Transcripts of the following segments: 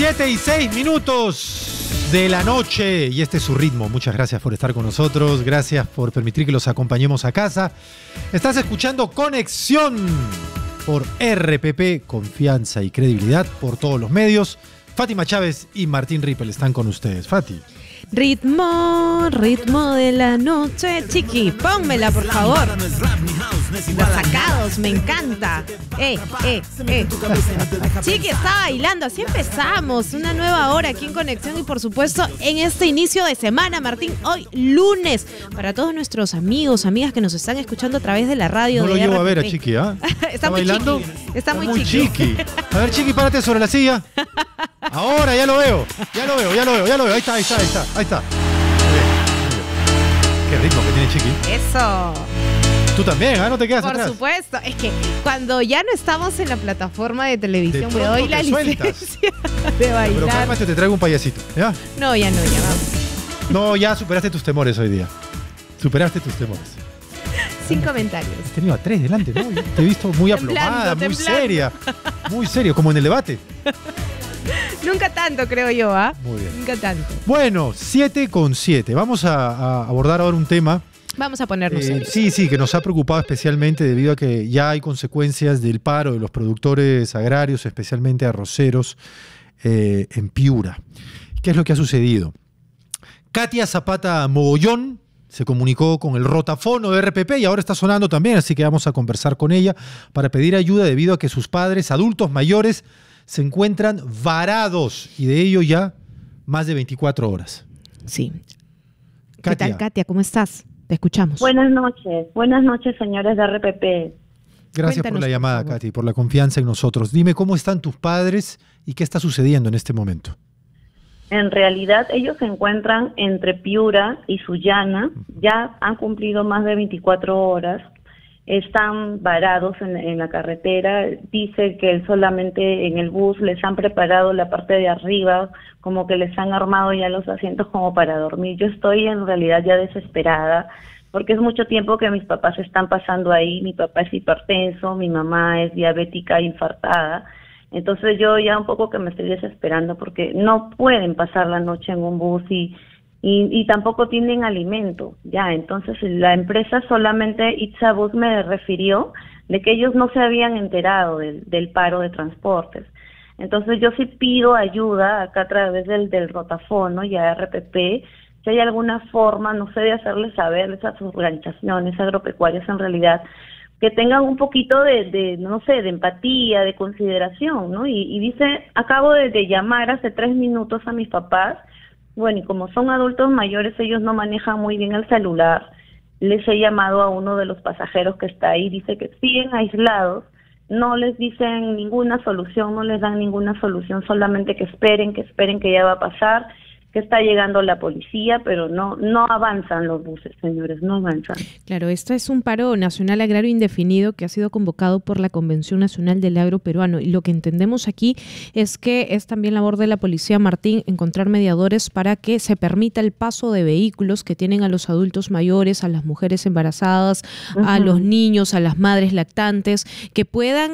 7:06 de la noche y este es su ritmo. Muchas gracias por estar con nosotros, gracias por permitir que los acompañemos a casa. Estás escuchando Conexión por RPP, confianza y credibilidad por todos los medios. Fátima Chávez y Martín Rippel están con ustedes. Fati. Ritmo, ritmo de la noche. Chiqui, pónmela, por favor. Los sacados, me encanta. Chiqui está bailando, así empezamos. Una nueva hora aquí en Conexión y por supuesto en este inicio de semana, Martín, hoy lunes. Para todos nuestros amigos, amigas que nos están escuchando a través de la radio. No de lo llevo RPP. a ver a Chiqui, ¿ah? ¿Está muy bailando? chiqui. Está muy chiqui. A ver, Chiqui, párate sobre la silla. Ahora, ya lo veo. Ahí está. Muy bien. Qué ritmo que tiene Chiqui. Eso. Tú también, ¿ah? No te quedas Por atrás. supuesto, es que cuando ya no estamos en la plataforma de televisión, me doy la licencia de bailar. Pero cálmate, te traigo un payasito, ¿ya? No, ya vamos. No, ya superaste tus temores hoy día. Sin comentarios. Has tenido a 3 delante, ¿no? Te he visto muy aplomada, muy seria. Muy serio, como en el debate. Nunca tanto, creo yo, ¿ah? Muy bien. Nunca tanto. Bueno, 7:07. Vamos a abordar ahora un tema. Vamos a ponernos serios. Sí, que nos ha preocupado especialmente debido a que ya hay consecuencias del paro de los productores agrarios, especialmente arroceros, en Piura. ¿Qué es lo que ha sucedido? Katia Zapata Mogollón se comunicó con el rotafono de RPP y ahora está sonando también, así que vamos a conversar con ella para pedir ayuda debido a que sus padres, adultos mayores, se encuentran varados y de ello ya más de 24 horas. Sí. Katia. ¿Qué tal, Katia? ¿Cómo estás? Te escuchamos. Buenas noches, señores de RPP. Gracias Cuéntanos, por la llamada, por favor. Katy, por la confianza en nosotros. Dime cómo están tus padres y qué está sucediendo en este momento. En realidad, ellos se encuentran entre Piura y Sullana. Ya han cumplido más de 24 horas. Están varados en la carretera. Dice que solamente en el bus les han preparado la parte de arriba, como que les han armado ya los asientos como para dormir. Yo estoy en realidad ya desesperada, porque es mucho tiempo que mis papás están pasando ahí. Mi papá es hipertenso, mi mamá es diabética infartada. Entonces yo ya un poco que me estoy desesperando porque no pueden pasar la noche en un bus y tampoco tienen alimento. Ya, entonces la empresa solamente, Itzabus me refirió de que ellos no se habían enterado del paro de transportes. Entonces yo sí pido ayuda acá a través del rotafono y a RPP, si hay alguna forma, no sé, de hacerles saber a esas organizaciones agropecuarias en realidad, que tengan un poquito de empatía, de consideración, ¿no? Y dice, acabo de llamar hace 3 minutos a mis papás. Bueno, y como son adultos mayores, ellos no manejan muy bien el celular. Les he llamado a uno de los pasajeros que está ahí, dice que siguen aislados, no les dicen ninguna solución, no les dan ninguna solución, solamente que esperen que ya va a pasar, que está llegando la policía, pero no avanzan los buses, señores, no avanzan. Claro, esto es un paro nacional agrario indefinido que ha sido convocado por la Convención Nacional del Agro Peruano. Y lo que entendemos aquí es que es también labor de la policía, Martín, encontrar mediadores para que se permita el paso de vehículos que tienen a los adultos mayores, a las mujeres embarazadas, a los niños, a las madres lactantes, que puedan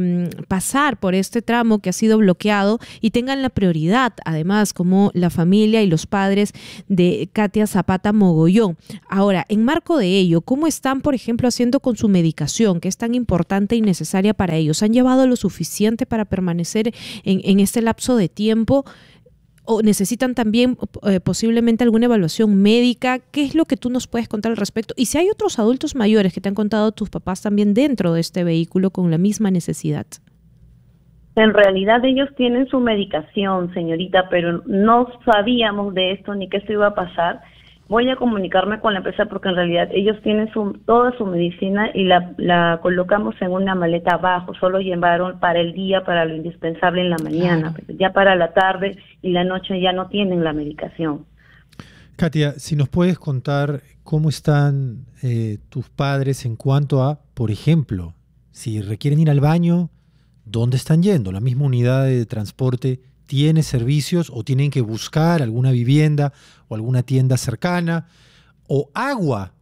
pasar por este tramo que ha sido bloqueado y tengan la prioridad, además, como la familia y los padres de Katia Zapata Mogollón. Ahora, en marco de ello, ¿cómo están, por ejemplo, haciendo con su medicación, que es tan importante y necesaria para ellos? ¿Han llevado lo suficiente para permanecer en este lapso de tiempo? ¿O necesitan también posiblemente alguna evaluación médica? ¿Qué es lo que tú nos puedes contar al respecto? Y si hay otros adultos mayores que te han contado tus papás también dentro de este vehículo con la misma necesidad. En realidad ellos tienen su medicación, señorita, pero no sabíamos de esto ni que esto iba a pasar. Voy a comunicarme con la empresa porque en realidad ellos tienen toda su medicina y la colocamos en una maleta abajo. Solo llevaron para el día, para lo indispensable en la mañana. Pero ya para la tarde y la noche ya no tienen la medicación. Katia, si nos puedes contar cómo están tus padres en cuanto a, por ejemplo, si requieren ir al baño, ¿dónde están yendo? ¿La misma unidad de transporte tiene servicios o tienen que buscar alguna vivienda o alguna tienda cercana? ¿O agua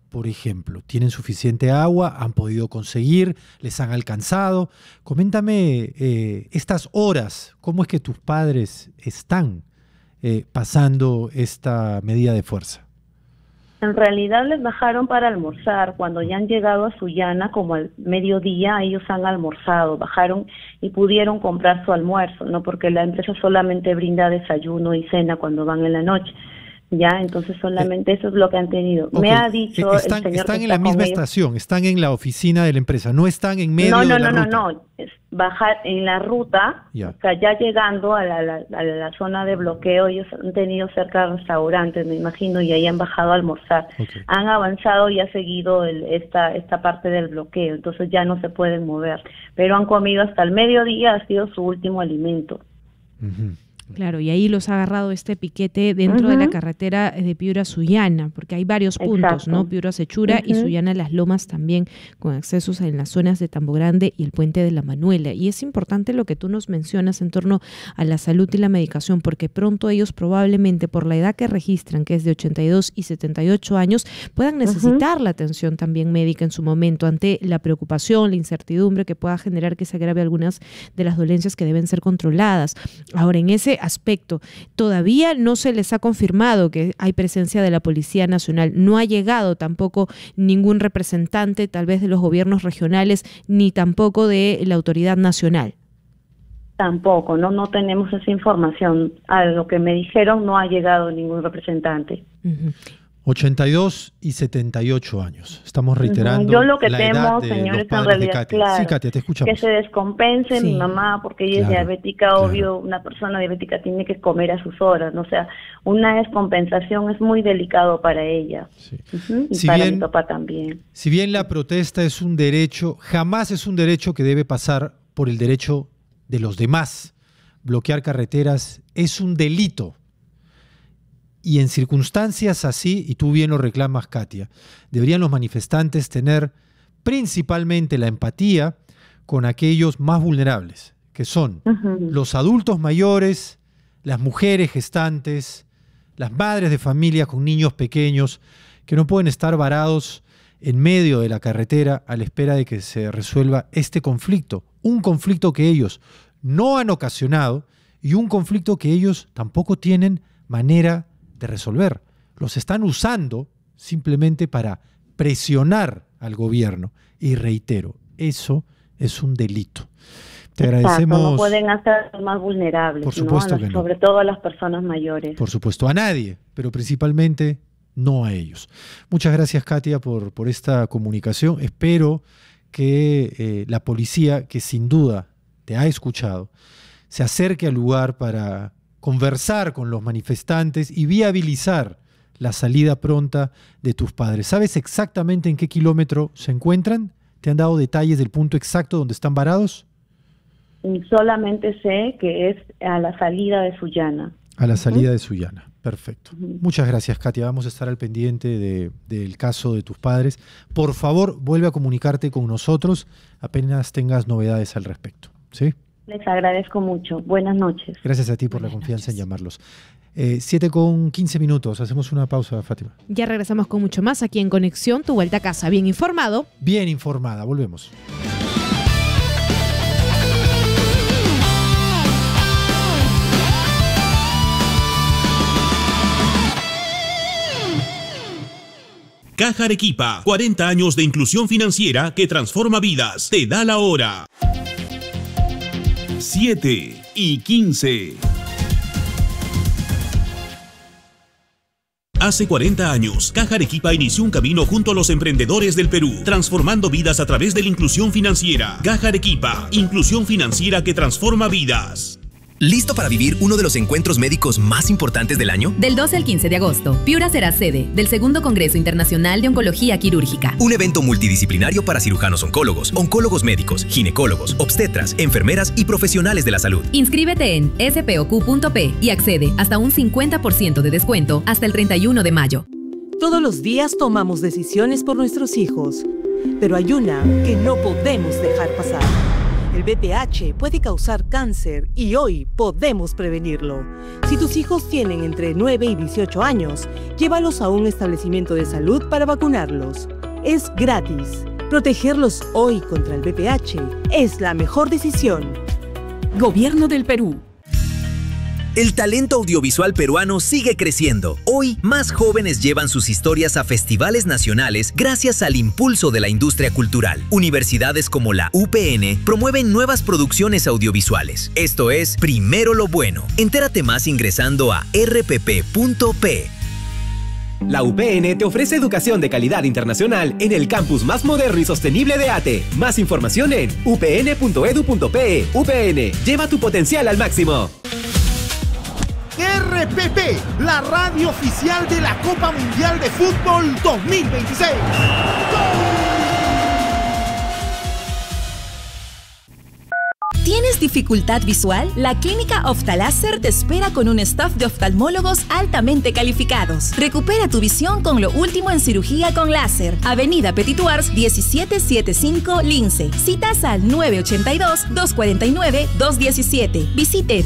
por ejemplo? ¿Tienen suficiente agua? ¿Han podido conseguir? ¿Les han alcanzado? Coméntame estas horas, ¿cómo es que tus padres están pasando esta medida de fuerza? En realidad les bajaron para almorzar. Cuando ya han llegado a Sullana, como al mediodía, ellos han almorzado, bajaron y pudieron comprar su almuerzo, ¿no? Porque la empresa solamente brinda desayuno y cena cuando van en la noche. Ya, entonces solamente eso es lo que han tenido. Okay. Me ha dicho el señor están que en la misma estación, están en la oficina de la empresa, no están en medio de la ruta. No, es bajar en la ruta, ya. O sea, ya llegando a la zona de bloqueo, ellos han tenido cerca de restaurantes, me imagino, y ahí han bajado a almorzar. Okay. Han avanzado y ha seguido esta parte del bloqueo, entonces ya no se pueden mover, pero han comido hasta el mediodía, ha sido su último alimento. Uh-huh. Claro, y ahí los ha agarrado este piquete dentro de la carretera de Piura a Sullana, porque hay varios puntos, ¿no? Piura a Sechura y Sullana Las Lomas también, con accesos en las zonas de Tambo Grande y el Puente de la Manuela. Y es importante lo que tú nos mencionas en torno a la salud y la medicación, porque pronto ellos probablemente, por la edad que registran, que es de 82 y 78 años, puedan necesitar la atención también médica en su momento, ante la preocupación, la incertidumbre que pueda generar que se agrave algunas de las dolencias que deben ser controladas. Ahora, en ese aspecto, todavía no se les ha confirmado que hay presencia de la Policía Nacional, no ha llegado tampoco ningún representante tal vez de los gobiernos regionales ni tampoco de la autoridad nacional. Tampoco, no tenemos esa información. A lo que me dijeron, no ha llegado ningún representante. 82 y 78 años. Estamos reiterando. Yo lo que la temo, edad de señores, los padres en realidad, de Katia. claro, Sí, Katia, te escuchamos. que se descompense mi mamá, porque ella es diabética, obvio, una persona diabética tiene que comer a sus horas, ¿no? O sea, una descompensación es muy delicado para ella. Sí. Y para mi papá también. Si bien la protesta es un derecho, jamás es un derecho que debe pasar por el derecho de los demás. Bloquear carreteras es un delito. Y en circunstancias así, y tú bien lo reclamas, Katia, deberían los manifestantes tener principalmente la empatía con aquellos más vulnerables, que son los adultos mayores, las mujeres gestantes, las madres de familia con niños pequeños, que no pueden estar varados en medio de la carretera a la espera de que se resuelva este conflicto. Un conflicto que ellos no han ocasionado y un conflicto que ellos tampoco tienen manera de resolver. Los están usando simplemente para presionar al gobierno. Y reitero, eso es un delito. Te agradecemos. No pueden hacer a los más vulnerables, por supuesto, ¿no? que no. Sobre todo a las personas mayores. Por supuesto, a nadie, pero principalmente no a ellos. Muchas gracias, Katia, por esta comunicación. Espero que la policía, que sin duda te ha escuchado, se acerque al lugar para conversar con los manifestantes y viabilizar la salida pronta de tus padres. ¿Sabes exactamente en qué kilómetro se encuentran? ¿Te han dado detalles del punto exacto donde están varados? Solamente sé que es a la salida de Sullana. A la salida de Sullana. Perfecto. Muchas gracias, Katia. Vamos a estar al pendiente del caso de tus padres. Por favor, vuelve a comunicarte con nosotros apenas tengas novedades al respecto. ¿Sí? Les agradezco mucho. Buenas noches. Gracias a ti por la confianza en llamarlos. 7:15. Hacemos una pausa, Fátima. Ya regresamos con mucho más aquí en Conexión, tu vuelta a casa. Bien informado. Bien informada. Volvemos. Caja Arequipa, 40 años de inclusión financiera que transforma vidas. Te da la hora. 7:15. Hace 40 años, Caja Arequipa inició un camino junto a los emprendedores del Perú, transformando vidas a través de la inclusión financiera. Caja Arequipa, inclusión financiera que transforma vidas. ¿Listo para vivir uno de los encuentros médicos más importantes del año? Del 12 al 15 de agosto, Piura será sede del segundo Congreso Internacional de Oncología Quirúrgica. Un evento multidisciplinario para cirujanos oncólogos, oncólogos médicos, ginecólogos, obstetras, enfermeras y profesionales de la salud. Inscríbete en spoq.p y accede hasta un 50% de descuento hasta el 31 de mayo. Todos los días tomamos decisiones por nuestros hijos, pero hay una que no podemos dejar pasar. El VPH puede causar cáncer y hoy podemos prevenirlo. Si tus hijos tienen entre 9 y 18 años, llévalos a un establecimiento de salud para vacunarlos. Es gratis. Protegerlos hoy contra el VPH es la mejor decisión. Gobierno del Perú. El talento audiovisual peruano sigue creciendo. Hoy, más jóvenes llevan sus historias a festivales nacionales gracias al impulso de la industria cultural. Universidades como la UPN promueven nuevas producciones audiovisuales. Esto es Primero lo Bueno. Entérate más ingresando a rpp.p. La UPN te ofrece educación de calidad internacional en el campus más moderno y sostenible de ATE. Más información en upn.edu.pe. UPN, lleva tu potencial al máximo. RPP, la radio oficial de la Copa Mundial de Fútbol 2026. ¿Tienes dificultad visual? La Clínica Oftaláser te espera con un staff de oftalmólogos altamente calificados. Recupera tu visión con lo último en cirugía con láser. Avenida Petituars 1775 Lince. Citas al 982-249-217. Visite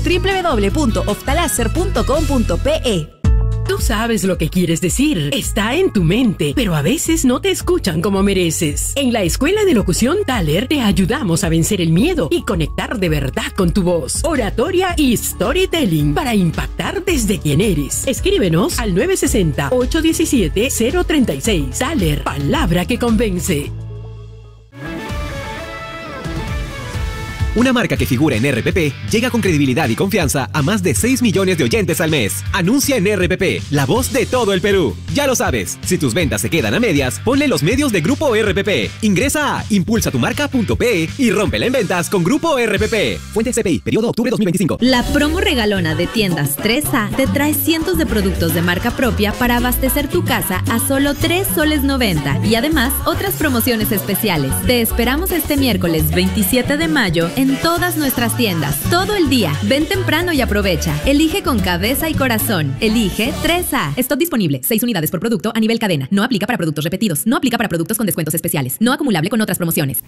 www.oftaláser.com.pe. Tú sabes lo que quieres decir, está en tu mente, pero a veces no te escuchan como mereces. En la Escuela de Locución Thaler te ayudamos a vencer el miedo y conectar de verdad con tu voz. Oratoria y storytelling para impactar desde quien eres. Escríbenos al 960-817-036. Thaler, palabra que convence. Una marca que figura en RPP llega con credibilidad y confianza a más de 6 millones de oyentes al mes. Anuncia en RPP, la voz de todo el Perú. Ya lo sabes, si tus ventas se quedan a medias, ponle los medios de Grupo RPP. Ingresa a impulsatumarca.pe y rómpela en ventas con Grupo RPP. Fuente CPI, periodo octubre 2025. La promo regalona de tiendas 3A te trae cientos de productos de marca propia para abastecer tu casa a solo 3 soles 90 y además otras promociones especiales. Te esperamos este miércoles 27 de mayo en todas nuestras tiendas, todo el día. Ven temprano y aprovecha. Elige con cabeza y corazón. Elige 3A. Stock disponible. 6 unidades por producto a nivel cadena. No aplica para productos repetidos. No aplica para productos con descuentos especiales. No acumulable con otras promociones.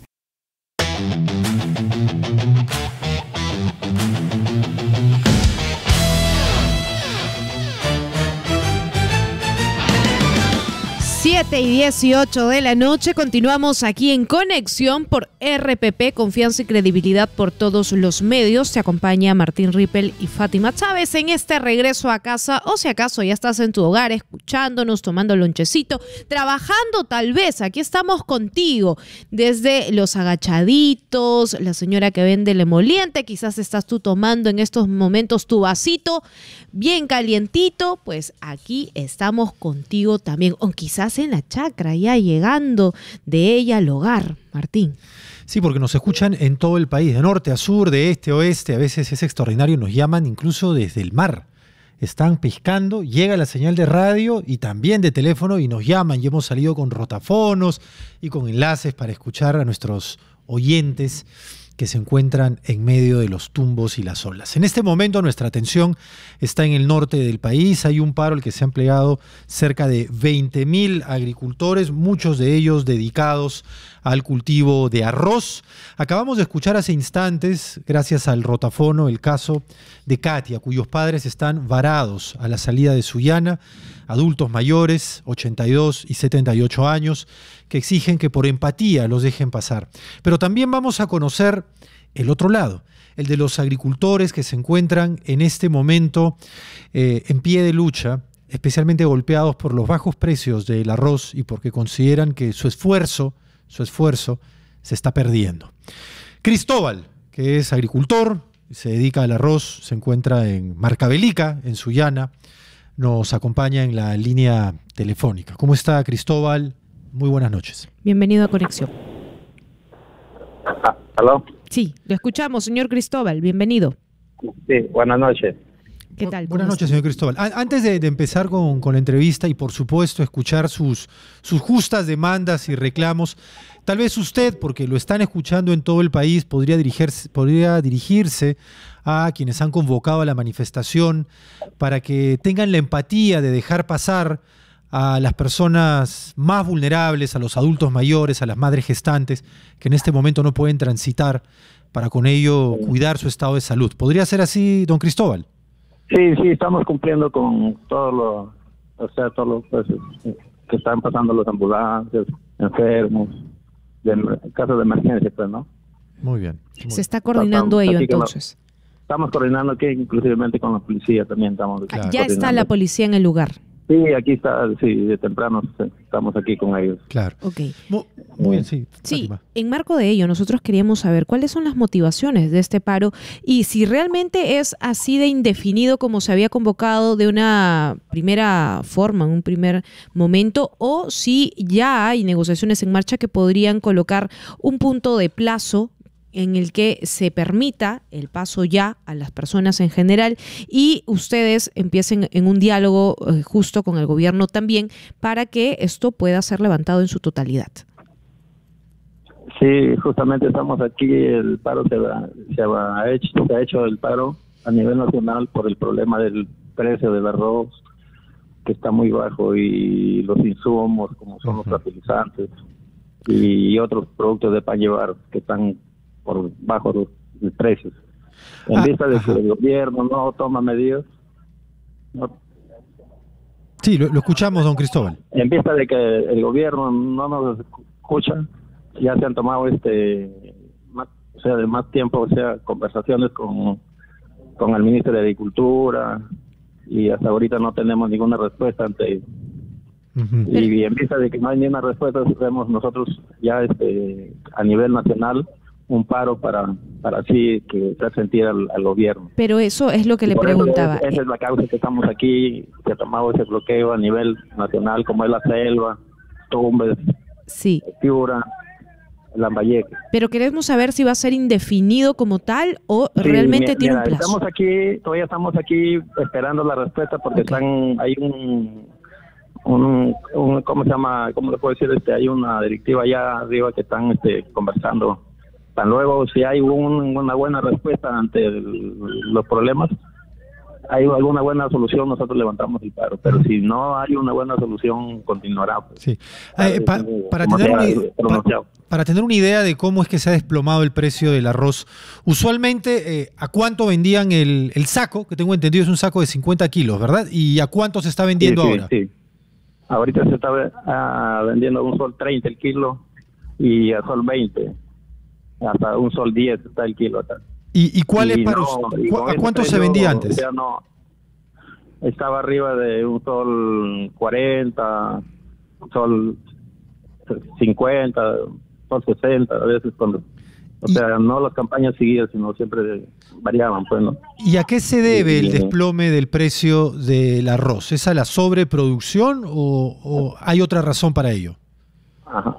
Siete y 18 de la noche, continuamos aquí en Conexión por RPP, confianza y credibilidad por todos los medios. Te acompaña Martín Rippel y Fátima Chávez en este regreso a casa, o si acaso ya estás en tu hogar escuchándonos, tomando lonchecito, trabajando tal vez. Aquí estamos contigo desde los agachaditos, la señora que vende el emoliente, quizás estás tú tomando en estos momentos tu vasito bien calientito, pues aquí estamos contigo también, o quizás en la chacra, ya llegando de ella al hogar, Martín. Sí, porque nos escuchan en todo el país, de norte a sur, de este a oeste, a veces es extraordinario, nos llaman incluso desde el mar. Están pescando, llega la señal de radio y también de teléfono y nos llaman, y hemos salido con rotafonos y con enlaces para escuchar a nuestros oyentes que se encuentran en medio de los tumbos y las olas. En este momento nuestra atención está en el norte del país. Hay un paro al que se han plegado cerca de 20.000 agricultores, muchos de ellos dedicados al cultivo de arroz. Acabamos de escuchar hace instantes, gracias al rotafono, el caso de Katia, cuyos padres están varados a la salida de Sullana, adultos mayores, 82 y 78 años, que exigen que por empatía los dejen pasar. Pero también vamos a conocer el otro lado, el de los agricultores que se encuentran en este momento en pie de lucha, especialmente golpeados por los bajos precios del arroz y porque consideran que su esfuerzo se está perdiendo. Cristóbal, que es agricultor, se dedica al arroz, se encuentra en Marcabelica, en Sullana, nos acompaña en la línea telefónica. ¿Cómo está, Cristóbal? Muy buenas noches. Bienvenido a Conexión. ¿Aló? Sí, lo escuchamos, señor Cristóbal. Bienvenido. Sí, buenas noches. ¿Qué tal? Buenas noches, señor Cristóbal. Antes de empezar con la entrevista y, por supuesto, escuchar sus justas demandas y reclamos, tal vez usted, porque lo están escuchando en todo el país, podría dirigirse a quienes han convocado a la manifestación para que tengan la empatía de dejar pasar a las personas más vulnerables, a los adultos mayores, a las madres gestantes, que en este momento no pueden transitar para con ello cuidar su estado de salud. ¿Podría ser así, don Cristóbal? Sí, estamos cumpliendo con todos los pues, que están pasando los ambulantes, enfermos, casos de emergencia, pues, ¿no? Muy bien. Se está coordinando ello, entonces. Estamos coordinando aquí, inclusivemente con la policía también estamos. Claro. Ya está la policía en el lugar. Sí, aquí está, de temprano estamos aquí con ellos. Claro. Okay. Muy bien, sí. Sí, en marco de ello, nosotros queríamos saber cuáles son las motivaciones de este paro y si realmente es así de indefinido como se había convocado de una primera forma, en un primer momento, o si ya hay negociaciones en marcha que podrían colocar un punto de plazo en el que se permita el paso ya a las personas en general y ustedes empiecen en un diálogo justo con el gobierno también para que esto pueda ser levantado en su totalidad. Sí, justamente estamos aquí, el paro se ha hecho el paro a nivel nacional por el problema del precio del arroz, que está muy bajo, y los insumos como son los fertilizantes y otros productos de pan llevar que están por bajo los precios. En vista de que el gobierno no toma medidas. Sí, lo escuchamos, don Cristóbal. En vista de que el gobierno no nos escucha, ya se han tomado de más tiempo, conversaciones con el ministro de Agricultura, y hasta ahorita no tenemos ninguna respuesta ante ello. Y en vista de que no hay ninguna respuesta, hacemos nosotros ya a nivel nacional un paro para así que hacer sentir al gobierno. Pero eso es lo que le preguntaba. Esa es la causa que estamos aquí, que ha tomado ese bloqueo a nivel nacional, como es la Selva, Tumbes, Piura, Lambayeque. Pero queremos saber si va a ser indefinido como tal o realmente tiene un plazo. Todavía estamos aquí esperando la respuesta porque hay ¿cómo se llama? ¿Cómo le puedo decir? Hay una directiva allá arriba que están conversando. Tan luego, si hay una buena respuesta ante los problemas, hay alguna buena solución, nosotros levantamos el paro. Pero si no hay una buena solución, continuará. Pues. Sí. Para tener una idea de cómo es que se ha desplomado el precio del arroz, usualmente, ¿a cuánto vendían el saco? Que tengo entendido es un saco de 50 kilos, ¿verdad? ¿Y a cuánto se está vendiendo ahora? Sí. Ahorita se está vendiendo a un sol 30 el kilo y a sol 20. Hasta un sol 10 está el kilo. ¿Y cuál es para ¿A cuánto se vendía antes? Ya no, estaba arriba de un sol 40, un sol 50, sol 60, a veces cuando... no las campañas seguidas, sino siempre variaban, pues, ¿no? ¿Y a qué se debe el desplome del precio del arroz? ¿Es a la sobreproducción o hay otra razón para ello? Ajá,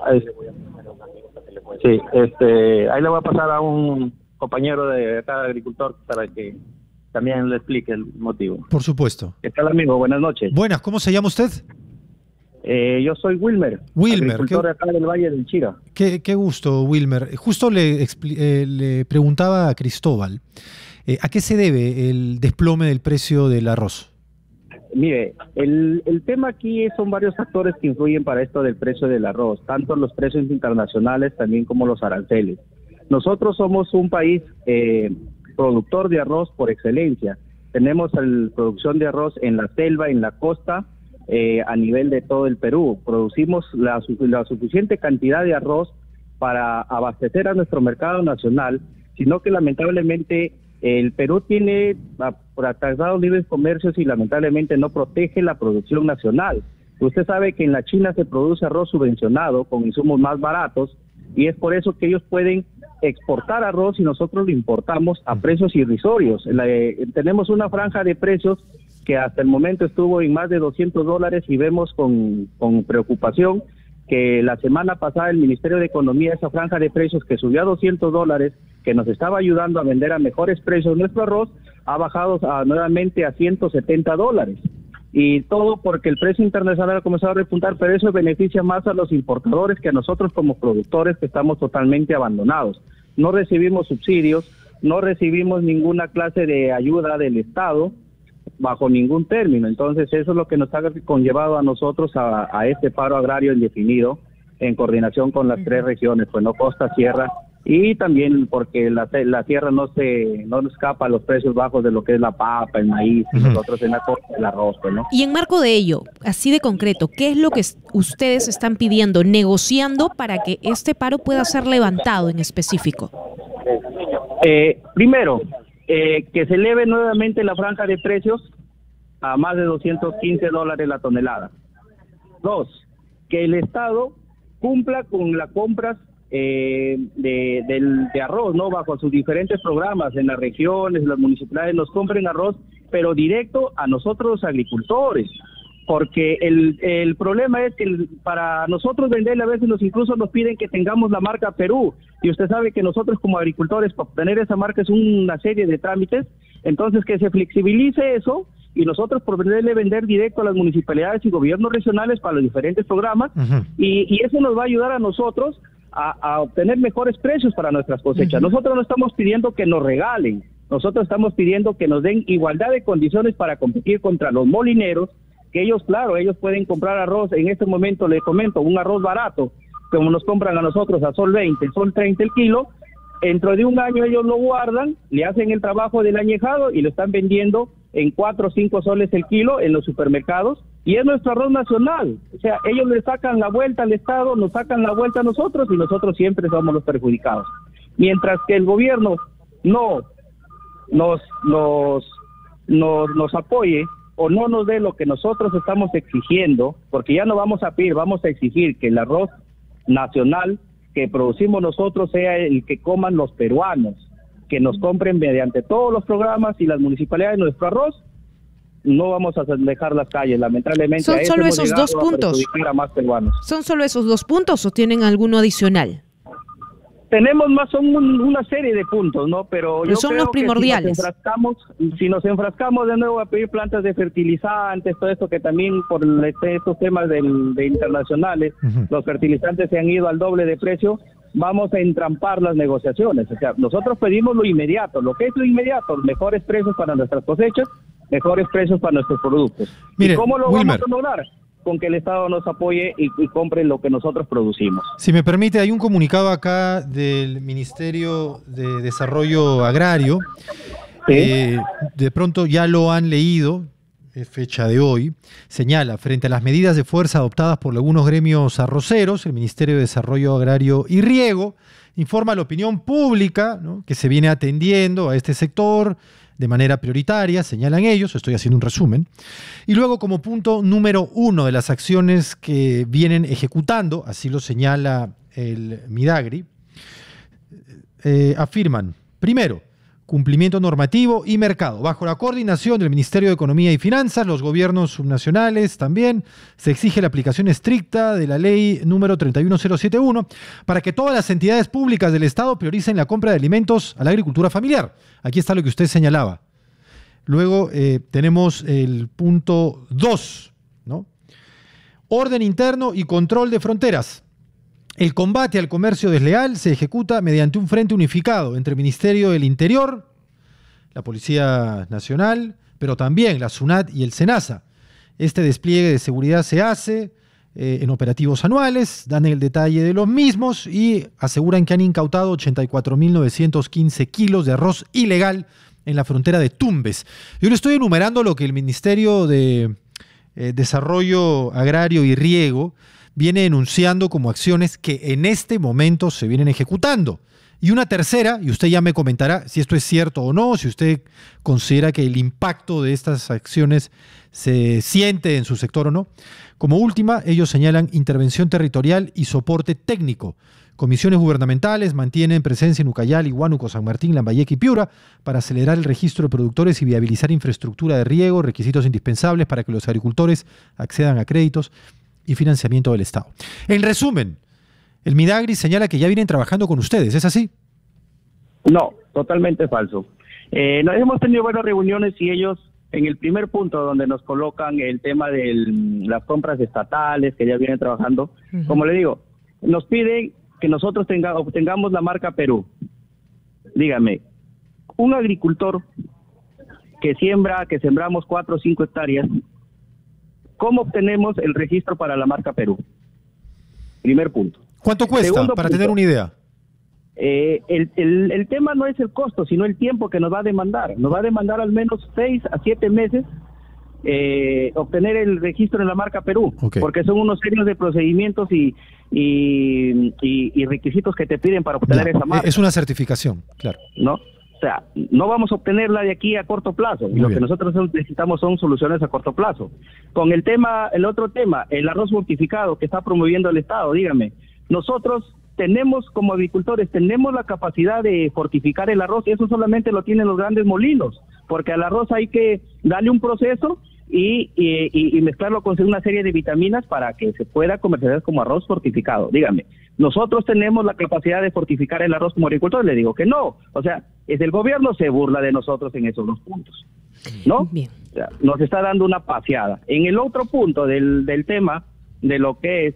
sí, ahí le voy a pasar a un compañero de acá, agricultor, para que también le explique el motivo. Por supuesto. ¿Qué tal, amigo? Buenas noches. Buenas, ¿cómo se llama usted? Yo soy Wilmer, agricultor de acá del Valle del Chira. Qué gusto, Wilmer. Justo le preguntaba a Cristóbal, ¿a qué se debe el desplome del precio del arroz? Mire, el tema aquí son varios factores que influyen para esto del precio del arroz, tanto los precios internacionales también como los aranceles. Nosotros somos un país productor de arroz por excelencia. Tenemos la producción de arroz en la selva, en la costa, a nivel de todo el Perú. Producimos la suficiente cantidad de arroz para abastecer a nuestro mercado nacional, sino que lamentablemente el Perú tiene atrasados libres comercios y lamentablemente no protege la producción nacional. Usted sabe que en la China se produce arroz subvencionado con insumos más baratos y es por eso que ellos pueden exportar arroz y nosotros lo importamos a precios irrisorios. Tenemos una franja de precios que hasta el momento estuvo en más de $200 y vemos con preocupación que la semana pasada el Ministerio de Economía, esa franja de precios que subió a $200, que nos estaba ayudando a vender a mejores precios nuestro arroz, ha bajado nuevamente a $170. Y todo porque el precio internacional ha comenzado a repuntar, pero eso beneficia más a los importadores que a nosotros como productores, que estamos totalmente abandonados. No recibimos subsidios, no recibimos ninguna clase de ayuda del Estado, bajo ningún término. Entonces eso es lo que nos ha conllevado a nosotros a este paro agrario indefinido en coordinación con las tres regiones, pues no costa, sierra y también porque la tierra no escapa a los precios bajos de lo que es la papa, el maíz, y nosotros en la costa el arroz, pues, ¿no? Y en marco de ello, así de concreto, ¿qué es lo que ustedes están pidiendo, negociando para que este paro pueda ser levantado en específico? Primero, que se eleve nuevamente la franja de precios a más de $215 la tonelada. 2, que el Estado cumpla con las compras de arroz, ¿no? Bajo sus diferentes programas en las regiones, en las municipalidades, nos compren arroz, pero directo a nosotros los agricultores, porque el problema es que para nosotros venderle a veces incluso nos piden que tengamos la marca Perú, y usted sabe que nosotros como agricultores para obtener esa marca es una serie de trámites, entonces que se flexibilice eso, y nosotros poderle vender directo a las municipalidades y gobiernos regionales para los diferentes programas, y eso nos va a ayudar a nosotros a obtener mejores precios para nuestras cosechas. Nosotros no estamos pidiendo que nos regalen, nosotros estamos pidiendo que nos den igualdad de condiciones para competir contra los molineros, que ellos, claro, ellos pueden comprar arroz, en este momento les comento, un arroz barato, como nos compran a nosotros a sol 20, sol 30 el kilo, dentro de un año ellos lo guardan, le hacen el trabajo del añejado y lo están vendiendo en 4 o 5 soles el kilo en los supermercados, y es nuestro arroz nacional. O sea, ellos le sacan la vuelta al Estado, nos sacan la vuelta a nosotros, y nosotros siempre somos los perjudicados. Mientras que el gobierno no nos apoye o no nos dé lo que nosotros estamos exigiendo, porque ya no vamos a pedir, vamos a exigir que el arroz nacional que producimos nosotros sea el que coman los peruanos, que nos compren mediante todos los programas y las municipalidades nuestro arroz. No vamos a dejar las calles, lamentablemente. ¿Son solo esos 2 puntos? A más peruanos. ¿Son solo esos 2 puntos o tienen alguno adicional? Tenemos más, son una serie de puntos, ¿no? Pero yo son creo los primordiales. Que si nos enfrascamos de nuevo a pedir plantas de fertilizantes, todo esto que también por estos temas de internacionales, los fertilizantes se han ido al doble de precio, vamos a entrampar las negociaciones. O sea, nosotros pedimos lo inmediato. Lo que es lo inmediato, mejores precios para nuestras cosechas, mejores precios para nuestros productos. Mire, ¿y cómo lo Wilmer, vamos a lograr? Con que el Estado nos apoye y compre lo que nosotros producimos. Si me permite, hay un comunicado acá del Ministerio de Desarrollo Agrario. ¿Sí? De pronto ya lo han leído, es fecha de hoy. Señala, frente a las medidas de fuerza adoptadas por algunos gremios arroceros, el Ministerio de Desarrollo Agrario y Riego informa a la opinión pública, ¿no?, que se viene atendiendo a este sector de manera prioritaria, señalan ellos, estoy haciendo un resumen, y luego como punto número 1 de las acciones que vienen ejecutando, así lo señala el Midagri, afirman, primero, cumplimiento normativo y mercado. Bajo la coordinación del Ministerio de Economía y Finanzas, los gobiernos subnacionales también, se exige la aplicación estricta de la ley número 31071 para que todas las entidades públicas del Estado prioricen la compra de alimentos a la agricultura familiar. Aquí está lo que usted señalaba. Luego tenemos el punto 2, ¿no? Orden interno y control de fronteras. El combate al comercio desleal se ejecuta mediante un frente unificado entre el Ministerio del Interior, la Policía Nacional, pero también la SUNAT y el SENASA. Este despliegue de seguridad se hace en operativos anuales, dan el detalle de los mismos y aseguran que han incautado 84.915 kilos de arroz ilegal en la frontera de Tumbes. Yo le estoy enumerando lo que el Ministerio de Desarrollo Agrario y Riego viene enunciando como acciones que en este momento se vienen ejecutando. Y una tercera, y usted ya me comentará si esto es cierto o no, si usted considera que el impacto de estas acciones se siente en su sector o no. Como última, ellos señalan intervención territorial y soporte técnico. Comisiones gubernamentales mantienen presencia en Ucayali, Huánuco, San Martín, Lambayeque y Piura para acelerar el registro de productores y viabilizar infraestructura de riego, requisitos indispensables para que los agricultores accedan a créditos y financiamiento del Estado. En resumen, el Midagri señala que ya vienen trabajando con ustedes, ¿es así? No, totalmente falso. Hemos tenido varias reuniones y ellos, en el primer punto donde nos colocan el tema de las compras estatales, que ya vienen trabajando, como le digo, nos piden que nosotros obtengamos la marca Perú. Dígame, un agricultor que sembramos 4 o 5 hectáreas, ¿cómo obtenemos el registro para la marca Perú? Primer punto. ¿Cuánto cuesta, para tener una idea? el tema no es el costo, sino el tiempo que nos va a demandar. Nos va a demandar al menos 6 a 7 meses obtener el registro en la marca Perú, porque son unos serios de procedimientos y requisitos que te piden para obtener esa marca. Es una certificación, claro. ¿No? O sea, no vamos a obtenerla de aquí a corto plazo. Y lo que nosotros necesitamos son soluciones a corto plazo. Con el otro tema, el arroz fortificado que está promoviendo el Estado, dígame, nosotros tenemos como agricultores, tenemos la capacidad de fortificar el arroz, y eso solamente lo tienen los grandes molinos, porque al arroz hay que darle un proceso y mezclarlo con una serie de vitaminas para que se pueda comercializar como arroz fortificado. Dígame, nosotros tenemos la capacidad de fortificar el arroz como agricultores. Le digo que no. O sea, el gobierno se burla de nosotros en esos dos puntos, ¿no? Bien. O sea, nos está dando una paseada. En el otro punto del tema de lo que es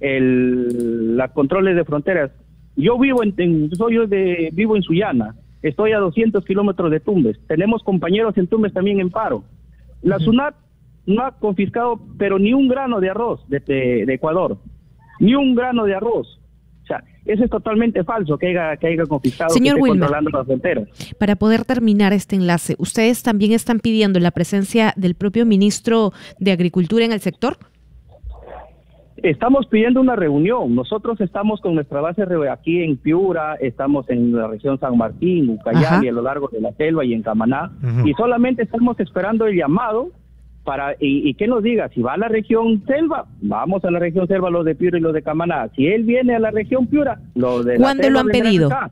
los controles de fronteras, yo vivo vivo en Sullana, estoy a 200 kilómetros de Tumbes, tenemos compañeros en Tumbes también en paro. La SUNAT no ha confiscado pero ni un grano de arroz de Ecuador, ni un grano de arroz. O sea, eso es totalmente falso, que haya confiscado, señor que esté Wilmer, controlando las fronteras. Para poder terminar este enlace, ¿ustedes también están pidiendo la presencia del propio ministro de Agricultura en el sector? Estamos pidiendo una reunión. Nosotros estamos con nuestra base aquí en Piura, estamos en la región San Martín, Ucayali, a lo largo de la selva y en Camaná, y solamente estamos esperando el llamado y que nos diga si va a la región selva, vamos a la región selva los de Piura y los de Camaná. Si él viene a la región Piura, los de la selva. ¿Cuándo lo han pedido? Acá.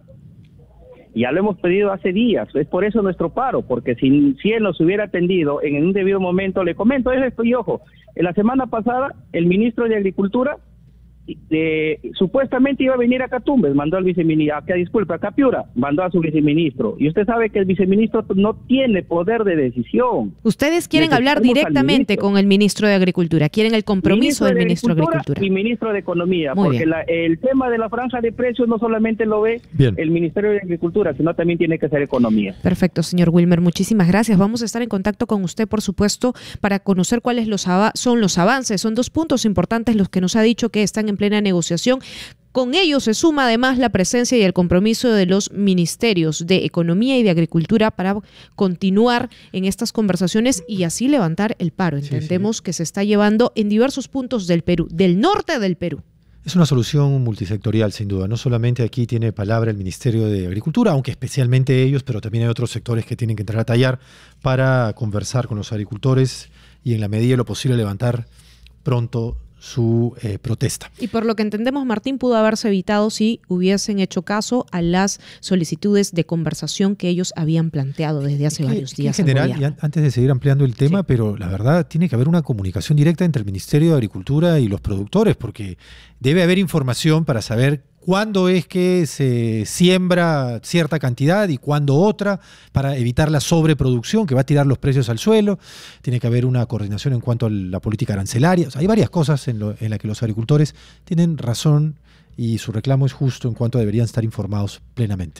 Ya lo hemos pedido hace días, es por eso nuestro paro, porque si él nos hubiera atendido en un debido momento, le comento esto y ojo, en la semana pasada el ministro de Agricultura supuestamente iba a venir acá a Tumbes, mandó al viceministro, acá a Piura, mandó a su viceministro, y usted sabe que el viceministro no tiene poder de decisión. Ustedes quieren hablar directamente con el ministro de Agricultura, quieren el compromiso del ministro de Agricultura y ministro de Economía, muy porque el tema de la franja de precios no solamente lo ve el Ministerio de Agricultura, sino también tiene que ser Economía. Perfecto, señor Wilmer, muchísimas gracias. Vamos a estar en contacto con usted, por supuesto, para conocer cuáles son los avances. Son 2 puntos importantes los que nos ha dicho que están en plena negociación. Con ello se suma además la presencia y el compromiso de los ministerios de Economía y de Agricultura para continuar en estas conversaciones y así levantar el paro. Entendemos que se está llevando en diversos puntos del Perú, del norte del Perú. Es una solución multisectorial, sin duda. No solamente aquí tiene palabra el Ministerio de Agricultura, aunque especialmente ellos, pero también hay otros sectores que tienen que entrar a tallar para conversar con los agricultores y en la medida de lo posible levantar pronto su protesta. Y por lo que entendemos, Martín, pudo haberse evitado si hubiesen hecho caso a las solicitudes de conversación que ellos habían planteado desde hace varios días. En general, y antes de seguir ampliando el tema, pero la verdad tiene que haber una comunicación directa entre el Ministerio de Agricultura y los productores, porque debe haber información para saber cuándo es que se siembra cierta cantidad y cuándo otra, para evitar la sobreproducción que va a tirar los precios al suelo. Tiene que haber una coordinación en cuanto a la política arancelaria. O sea, hay varias cosas en las que los agricultores tienen razón y su reclamo es justo en cuanto a deberían estar informados plenamente.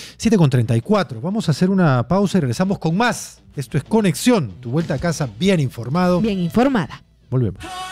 7:34. Vamos a hacer una pausa y regresamos con más. Esto es Conexión, tu vuelta a casa bien informado. Bien informada. Volvemos.